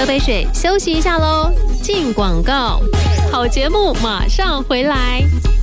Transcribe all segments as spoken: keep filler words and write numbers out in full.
杯水，休息一下喽。进广告，好节目马上回来。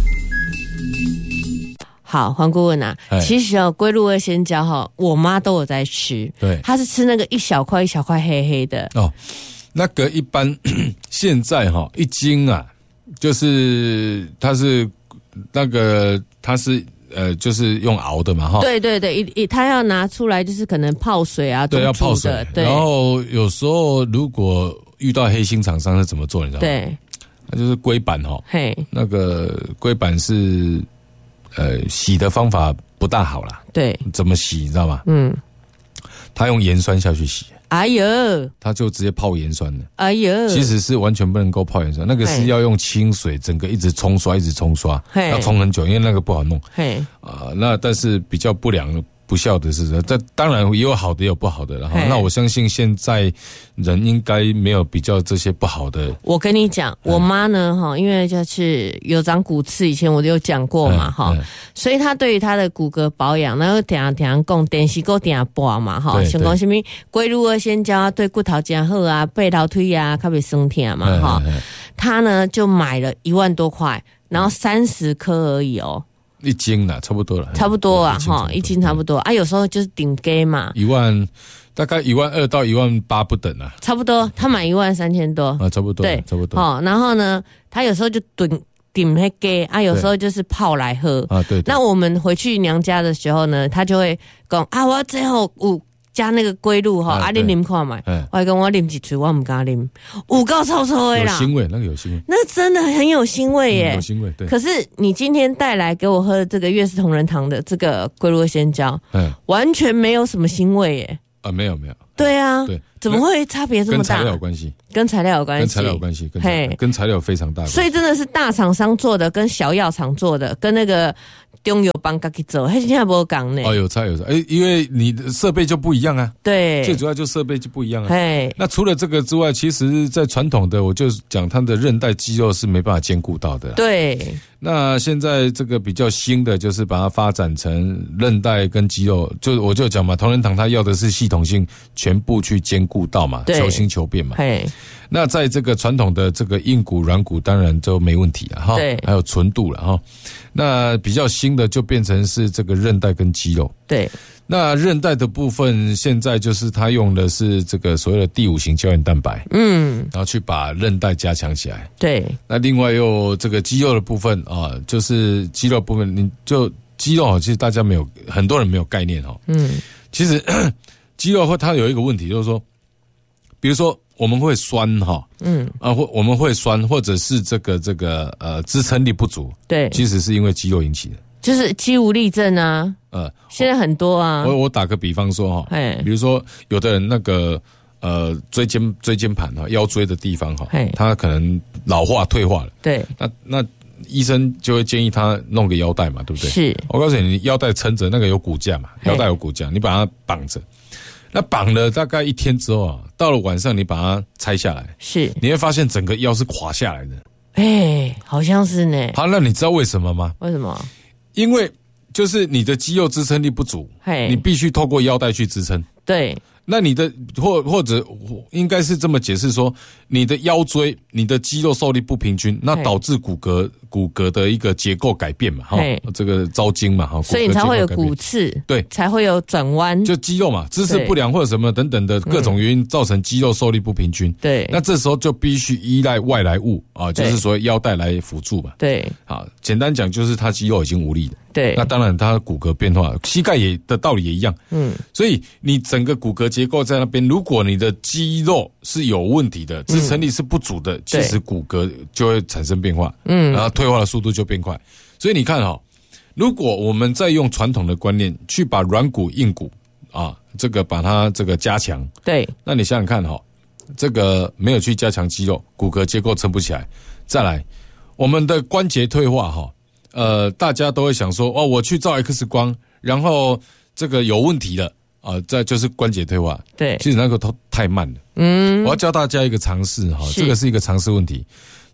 好，黄顾问啊，其实哦，龟鹿二仙胶哈，我妈都有在吃， 对， 她是吃那个一小块一小块黑黑的哦。那个一般现在哈一斤啊，就是它是那个它是呃就是用熬的嘛哈。 对对对，一一它要拿出来就是可能泡水啊， 对，要泡水。 对， 然后有时候如果遇到黑心厂商是怎么做，你知道吗？ 对， 那就是龟板哈， 嘿， 那个龟板是。呃，洗的方法不大好啦。 对， 怎么洗你知道吗？ 嗯， 他用盐酸下去洗。 哎呦， 他就直接泡盐酸了。 哎呦， 其实是完全不能够泡盐酸，那个是要用清水，整个一直冲刷，一直冲刷，要冲很久，因为那个不好弄。嘿，啊、呃，那但是比较不良的。不孝的是，这当然也有好的，也有不好的了哈。那我相信现在人应该没有比较这些不好的。 我跟你讲，我妈呢哈，因为就是有长骨刺，以前我就有讲过嘛哈，所以她对于她的骨骼保养，然后听听讲电视够听播嘛哈，像讲什么龟鹿二仙胶对骨头真好啊，背头腿啊，特别酸痛嘛哈。她呢就买了一万多块，然后三十颗而已哦。 一斤啦，差不多了， 差不多啊，哈，一斤差不多啊，有时候就是顶给嘛， 一万，大概一万二到一万八不等啊， 差不多，他买一万三千多啊，差不多，对，差不多， 好，然后呢，他有时候就顶顶那给啊，有时候就是泡来喝啊，对， 那我们回去娘家的时候呢，他就会讲啊，我最后有加那个龟鹿哈，啊你啉看嘛，我还跟我啉几嘴，我唔敢啉，有够臭臭的啦， 有腥味，那个有腥味， 那真的很有腥味耶， 有腥味，对。 可是你今天带来给我喝的这个悦氏同仁堂的这个龟鹿二仙胶，嗯，完全没有什么腥味耶， 啊，没有没有， 对啊， 对， 怎么会差别这么大？ 跟材料有关系， 跟材料有关系， 跟材料有关系，跟材料跟材料非常大， 所以真的是大厂商做的，跟小药厂做的，跟那个。中油帮自己做，还是现在没讲呢？ 哦，有差有差，哎，因为你的设备就不一样啊。 对， 最主要就设备就不一样啊。哎，那除了这个之外，其实在传统的，我就讲它的韧带肌肉是没办法兼顾到的。 对。 那现在这个比较新的，就是把它发展成韧带跟肌肉，就我就讲嘛，同仁堂它要的是系统性全部去兼顾到嘛，求新求变嘛。嘿。那在这个传统的这个硬骨、软骨，当然就没问题了哈。对。还有纯度了哈。那比较新的就变成是这个韧带跟肌肉。对。那韧带的部分，现在就是它用的是这个所谓的第五型胶原蛋白，嗯，然后去把韧带加强起来。对。那另外又这个肌肉的部分啊，就是肌肉部分，你就肌肉其实大家没有很多人没有概念哦。嗯。其实肌肉它有一个问题，就是说，比如说我们会酸哈，嗯，啊或我们会酸，或者是这个这个呃支撑力不足，对，其实是因为肌肉引起的。就是肌无力症啊，呃，现在很多啊。我我打个比方说哈，比如说有的人那个呃椎间椎间盘哈，腰椎的地方哈，他可能老化退化了，对，那那医生就会建议他弄个腰带嘛，对不对？是，我告诉你，你腰带撑着，那个有骨架嘛，腰带有骨架，你把它绑着，那绑了大概一天之后啊，到了晚上你把它拆下来，是，你会发现整个腰是垮下来的。哎，好像是呢。好，那你知道为什么吗？为什么？因为就是你的肌肉支撑力不足，你必须透过腰带去支撑。对，那你的或或者应该是这么解释说，你的腰椎、你的肌肉受力不平均，那导致骨骼骨骼的一个结构改变嘛，哈，这个招筋嘛，哈，所以你才会有骨刺，对，才会有转弯，就肌肉嘛，姿势不良或者什么等等的各种原因造成肌肉受力不平均。对，那这时候就必须依赖外来物啊，就是说腰带来辅助嘛。对，好，简单讲就是他肌肉已经无力了。对，那当然他骨骼变化，膝盖也的道理也一样。嗯，所以你整个骨骼结构在那边，如果你的肌肉是有问题的，支撑力是不足的，其实骨骼就会产生变化。嗯，然后退化的速度就变快。所以你看哈，如果我们再用传统的观念去把软骨、硬骨啊，这个把它这个加强，对，那你想想看哈，这个没有去加强肌肉，骨骼结构撑不起来。再来，我们的关节退化哈。呃，大家都会想说，哦，我去照 X 光，然后这个有问题了啊、呃，再就是关节退化。对，其实那个都太慢了。嗯，我要教大家一个常识哈，这个是一个常识问题。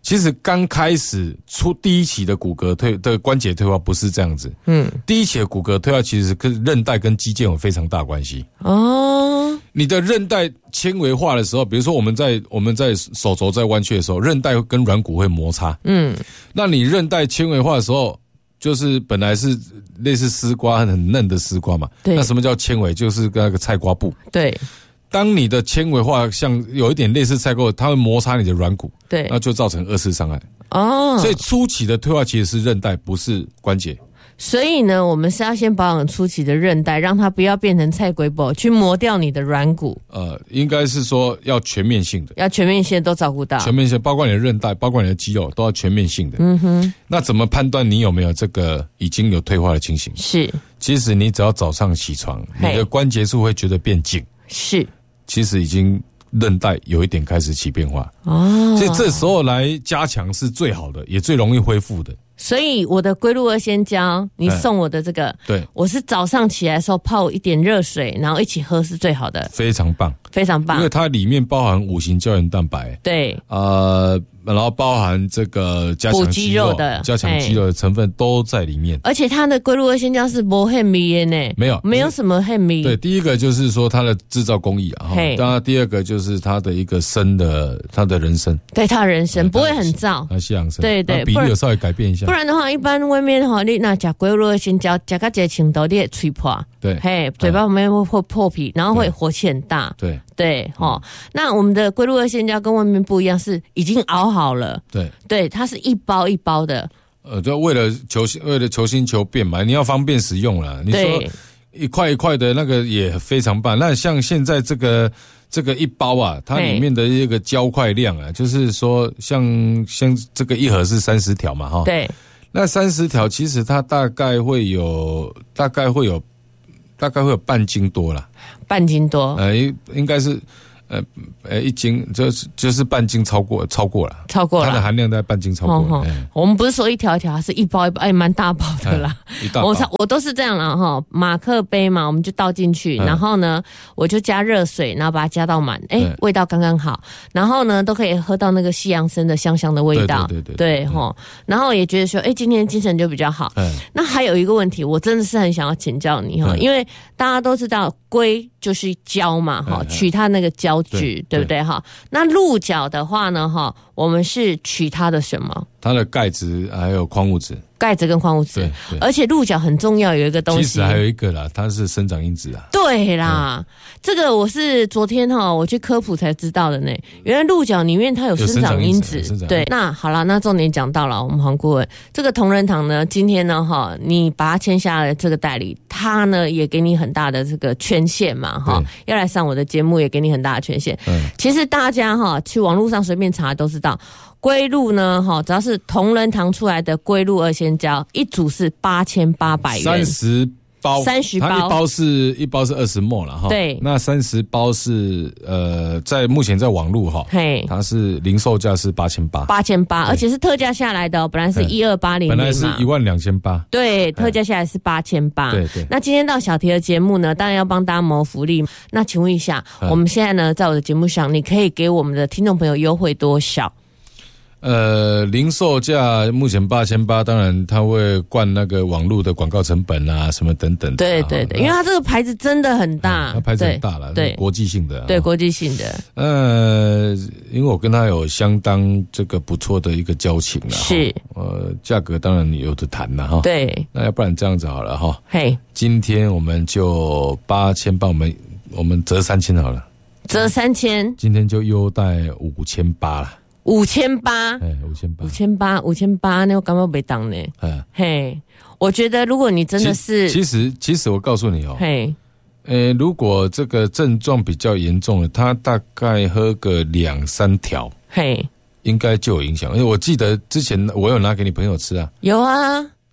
其实刚开始出第一期的骨骼退的关节退化不是这样子，嗯，第一期的骨骼退化其实跟韧带跟肌腱有非常大关系哦。你的韧带纤维化的时候，比如说我们在我们在手肘在弯曲的时候，韧带跟软骨会摩擦，嗯，那你韧带纤维化的时候，就是本来是类似丝瓜很嫩的丝瓜嘛，对，那什么叫纤维？就是那个菜瓜布，对。当你的纤维化像有一点类似菜瓜，它会摩擦你的软骨，对，那就造成二次伤害。哦，所以初期的退化其实是韧带，不是关节。 所以呢，我们是要先保养初期的韧带，让它不要变成菜龟布，去磨掉你的软骨。 呃，应该是说要全面性的， 要全面性都照顾到， 全面性包括你的韧带，包括你的肌肉，都要全面性的。嗯哼。那怎么判断你有没有这个已经有退化的情形？是，其实你只要早上起床，你的关节处会觉得变紧。是。其实已经韧带有一点开始起变化哦，所以这时候来加强是最好的，也最容易恢复的。 所以我的龟鹿二仙胶，你送我的这个，对，我是早上起来的时候泡一点热水，然后一起喝是最好的， 非常棒， 非常棒， 因为它里面包含五型胶原蛋白，对，呃。然后包含这个加强肌肉的、加强肌肉的成分都在里面， 而且它的龟鹿二仙胶是没很密的呢， 没有没有什么很密。 对，第一个就是说它的制造工艺啊，当然第二个就是它的一个生的它的人参， 对它的人参不会很燥， 它西洋参， 对对， 比例有稍微改变一下， 不然的话，一般外面哈，你那吃龟鹿二仙胶，吃到这程度，你会吹破，对，嘿，嘴巴旁边会会破皮，然后会火气很大，对对，哈。那我们的龟鹿二仙胶跟外面不一样，是已经熬好了，对。对，它是一包一包的。 呃，就为了求为了求新求变嘛，你要方便使用啦。你说一块一块的那个也非常棒。那像现在这个这个一包啊，它里面的一个胶块量啊，就是说像像这个一盒是三十条嘛，哈。对。那三十条其实它大概会有大概会有大概会有半斤多啦。 半斤多。 呃，应该是。呃呃，一斤就是就是半斤超过超过了， 超过了， 它的含量在半斤超过了。哦哎、我们不是说一条一条，是一包一包，哎，蛮大包的啦。 一大包我我都是这样啦哈，马克杯嘛，我们就倒进去，嗯、然后呢，我就加热水，然后把它加到满，哎，味道刚刚好，然后呢，都可以喝到那个西洋参的香香的味道，对对对对，哈，然后也觉得说，哎，今天精神就比较好。嗯、那还有一个问题，我真的是很想要请教你哈，嗯、因为大家都知道龟就是胶嘛，哈，取它那个胶。对, 对不对哈？那鹿角的话呢哈，我们是取它的什么？ 它的钙质还有矿物质。 钙质跟矿物质，而且鹿角很重要，有一个东西， 其实还有一个啦，它是生长因子啊。 对啦，嗯、这个我是昨天哈我去科普才知道的呢。原来鹿角里面它有生长因子。因子对，那好了，那重点讲到了，我们黄顾问，这个同仁堂呢，今天呢哈，你把它签下了这个代理，他呢也给你很大的这个权限嘛哈，要来上我的节目也给你很大的权限。嗯，其实大家哈去网络上随便查都知道。龟鹿呢，哈，只要是同仁堂出来的龟鹿二仙胶，一组是八千八百元， 三十包， 三十包， 它一包是一包是二十沫了哈，对，那三十包是呃，在目前在网络哈，嘿，它是零售价是八千八， 八千八，而且是特价下来的、哦，本来是一二八零零嘛， 本来是一万两千八， 对，特价下来是八千八，对对。那今天到小提的节目呢，当然要帮大家谋福利。那请问一下，嗯、我们现在呢，在我的节目上，你可以给我们的听众朋友优惠多少？ 呃，零售价目前八千八，当然它会灌那个网络的广告成本啊，什么等等的。 对对对，因为它这个牌子真的很大， 它牌子很大了，对，国际性的， 对，国际性的。 呃，因为我跟他有相当这个不错的一个交情了，是，呃，价格当然有的谈了哈。对，那要不然这样子好了哈，嘿，今天我们就八千八，我们我们折三千好了， 折三千， 今天就优待五千八了。 五千八， 哎，五千八， 五千八，五千八，那我感觉没当呢。哎，嘿，我觉得如果你真的是， 其实其实我告诉你哦，嘿，呃，如果这个症状比较严重了，他大概喝个两三条，嘿，应该就有影响。因为我记得之前我有拿给你朋友吃啊， 有啊。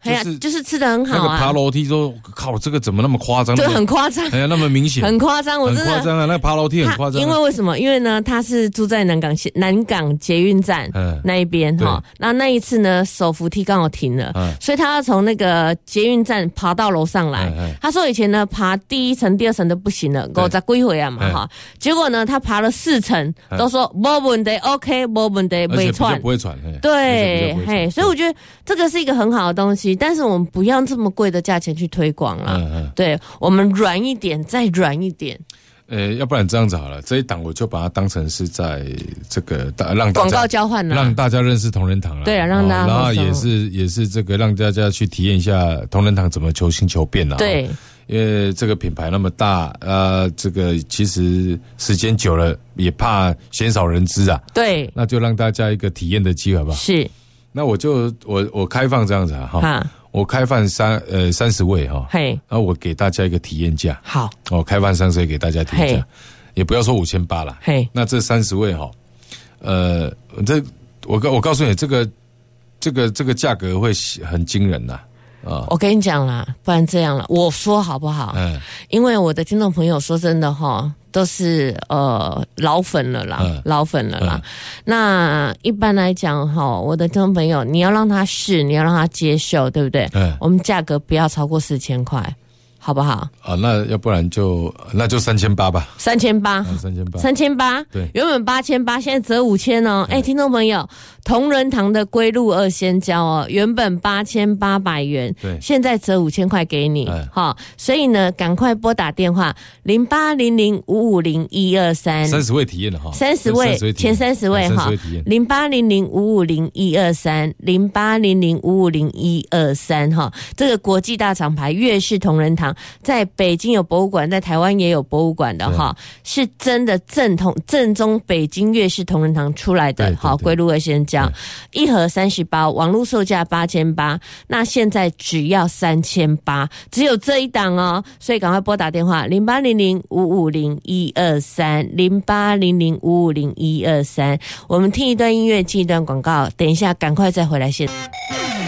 就是就是吃的很好啊。 那个爬楼梯说，靠，这个怎么那么夸张？ 对，很夸张， 哎呀，那么明显， 很夸张，我真的很夸张啊！那爬楼梯很夸张、啊。 因为为什么？因为呢，他是住在南港南港捷运站那一边哈。那那一次呢，手扶梯刚好停了，嗯、所以他要从那个捷运站爬到楼上来。嗯、他说以前呢，爬第一层、第二层都不行了，我再归回啊嘛哈。结果呢，他爬了四层，都说没问题 ，OK， 没问题，不会喘， 不会喘。 对，嘿，所以我觉得这个是一个很好的东西，但是我们不要这么贵的价钱去推广了。嗯嗯，对，我们软一点，再软一点。 呃，要不然这样子好了，这一档我就把它当成是在这个让大家广告交换了， 让大家认识同仁堂了。 对啊，让大家、 哦，然后也是也是这个让大家去体验一下同仁堂怎么求新求变了。 对， 因为这个品牌那么大，呃，这个其实时间久了也怕鲜少人知啊。 对， 那就让大家一个体验的机会吧。 是， 那我就我我开放这样子啊哈。我开放三呃三十位哈，嘿，然后我给大家一个体验价， 好， 哦，开放三十位给大家体验价，也不要说五千八了，嘿，那这三十位哈，呃，这我告我告诉你，这个这个这个价格会很惊人呐、啊，啊， 我跟你讲啦，不然这样了，我说好不好？嗯，因为我的听众朋友说真的哈。都是呃老粉了啦，嗯、老粉了啦。嗯、那一般来讲哈，我的听众朋友，你要让他试，你要让他接受，对不对？嗯，我们价格不要超过四千块，好不好？ 啊，那要不然就那就三千八吧。 三千八， 三千八， 三千八。对，原本八千八，现在折五千哦。哎、欸，听众朋友，同仁堂的龟鹿二仙胶哦，原本八千八百元，对，现在折五千块给你，好、嗯，所以呢，赶快拨打电话零八零零五五零一二三， 三十位体验了哈， 三十位前三十位哈，零八零零五五零一二三，零八零零五五零一二三哈，这个国际大厂牌悦氏同仁堂，在北京有博物馆，在台湾也有博物馆的哈，是真的正统正宗北京悦氏同仁堂出来的，好，龟鹿二仙胶。一盒三十包，网络售价八千八，那现在只要三千八，只有这一档哦，所以赶快拨打电话零八零零五五零一二三，零八零零五五零一二三。我们听一段音乐，进一段广告，等一下赶快再回来现。